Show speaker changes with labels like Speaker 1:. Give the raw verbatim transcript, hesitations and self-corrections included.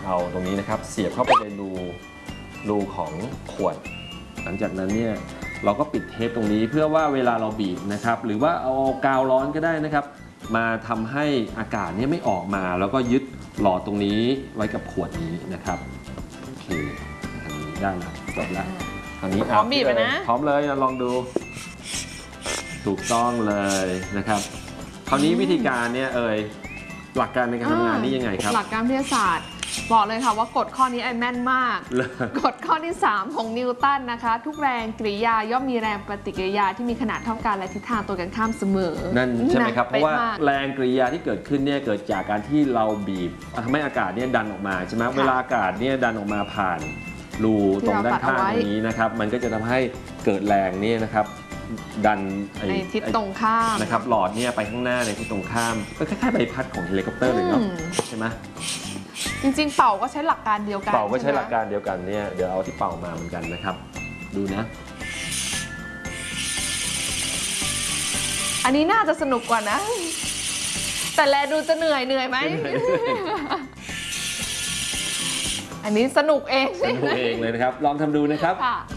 Speaker 1: เอาตรงนี้นะครับเสียบเข้าไปในรูรูของขวดหลังจากนั้นเนี่ยเราก็ปิดเทปตรงนี้เพื่อว่าเวลาเราบีบนะครับหรือว่าเอากาวร้อนก็ได้นะครับมาทำให้อากาศเนี่ยไม่ออกมาแล้วก็ยึดหลอดตรงนี้ไว้กับขวดนี้นะครับโอเคทำนี้ได้แล้วจบแล้วคราวนี้พร้อมบีบนะพร้อมเลยลองดูถูกต้องเลยนะครับคราวนี้วิธีการเนี่ยเอ่ยหลักการในการทำงานนี่ยังไงครับ
Speaker 2: หลักการวิทยาศาสตร์บอกเลยค่ะว่ากฎข้อนี้ไอ้แม่นมากกฎข้อที่สามของนิวตันนะคะทุกแรงกริยาย่อมมีแรงปฏิกิริยาที่มีขนาดเท่ากันและทิศทางตรงกันข้ามเสมอ
Speaker 1: นั่นใช่ไหมครับเพราะว่าแรงกริยาที่เกิดขึ้นเนี่ยเกิดจากการที่เราบีบทำให้อากาศเนี่ยดันออกมาใช่ไหมเวลาอากาศเนี่ยดันออกมาผ่านรูตรงด้านข้างตรงนี้นะครับมันก็จะทำให้เกิดแรงเนี่ยนะครับดัน
Speaker 2: ในทิศตรงข้าม
Speaker 1: นะครับหลอดเนี่ยไปข้างหน้าในทิศตรงข้ามก็คล้ายๆใบพัดของเฮลิคอปเตอร์เลยเนาะใช่ไหม
Speaker 2: จริงๆเป่าก็ใช้หลักการเดียวกัน
Speaker 1: เป่าก็ใช้หลักการเดียวกันเนี่ยเดี๋ยวเอาที่เป่ามาเหมือนกันนะครับดูนะ
Speaker 2: อันนี้น่าจะสนุกกว่านะแต่แลดูจะเหนื่อยเหนื่อยไหมอันนี้สนุกเอง
Speaker 1: สนุกเองเลยนะครับลองทำดูนะครับ